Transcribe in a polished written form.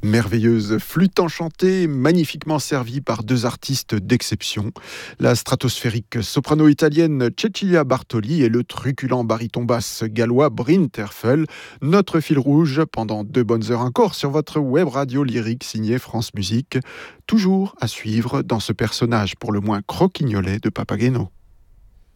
Merveilleuse flûte enchantée, magnifiquement servie par deux artistes d'exception, la stratosphérique soprano italienne Cecilia Bartoli et le truculent baryton basse gallois Bryn Terfel, notre fil rouge pendant 2 bonnes heures encore sur votre web radio lyrique signée France Musique, toujours à suivre dans ce personnage pour le moins croquignolet de Papageno.